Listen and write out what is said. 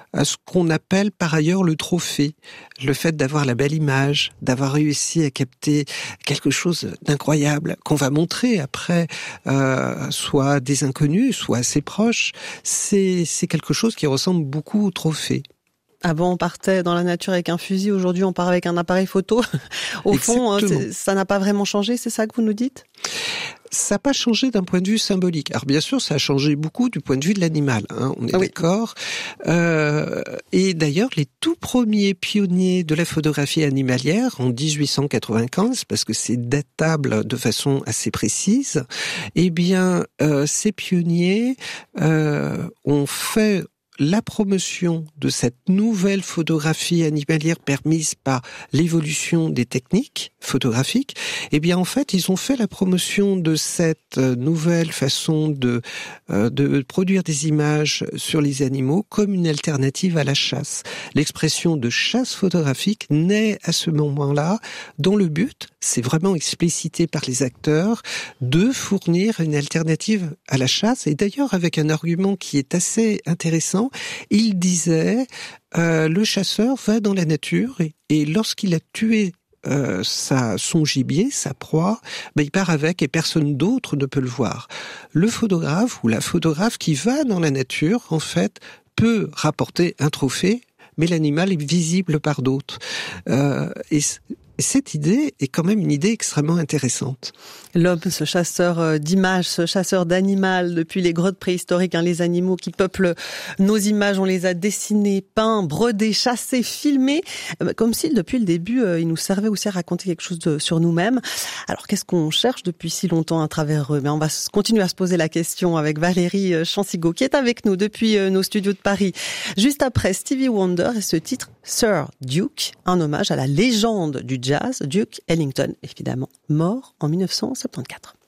à ce qu'on appelle par ailleurs le trophée. Le fait d'avoir la belle image, d'avoir réussi à capter quelque chose d'incroyable qu'on va montrer après, soit à des inconnus, soit à ses proches, c'est quelque chose qui ressemble beaucoup au trophée. Avant, on partait dans la nature avec un fusil. Aujourd'hui, on part avec un appareil photo. Au fond, ça n'a pas vraiment changé, c'est ça que vous nous dites ? Ça n'a pas changé d'un point de vue symbolique. Alors bien sûr, ça a changé beaucoup du point de vue de l'animal, on est d'accord. Et d'ailleurs, les tout premiers pionniers de la photographie animalière, en 1895, parce que c'est datable de façon assez précise, eh bien, ces pionniers ont fait la promotion de cette nouvelle photographie animalière permise par l'évolution des techniques photographiques, eh bien en fait ils ont fait la promotion de cette nouvelle façon de produire des images sur les animaux comme une alternative à la chasse. L'expression de chasse photographique naît à ce moment-là, dont le but, c'est vraiment explicité par les acteurs, de fournir une alternative à la chasse, et d'ailleurs avec un argument qui est assez intéressant. Il disait le chasseur va dans la nature et lorsqu'il a tué son gibier, sa proie, il part avec et personne d'autre ne peut le voir. Le photographe ou la photographe qui va dans la nature, en fait, peut rapporter un trophée, mais l'animal est visible par d'autres. Et cette idée est quand même une idée extrêmement intéressante. L'homme, ce chasseur d'images, ce chasseur d'animal, depuis les grottes préhistoriques, les animaux qui peuplent nos images, on les a dessinés, peints, brodés, chassés, filmés, comme si depuis le début, il nous servait aussi à raconter quelque chose sur nous-mêmes. Alors qu'est-ce qu'on cherche depuis si longtemps à travers eux ? On va continuer à se poser la question avec Valérie Chansigo, qui est avec nous depuis nos studios de Paris. Juste après Stevie Wonder et ce titre Sir Duke, un hommage à la légende du jazz, Duke Ellington, évidemment, mort en 1974.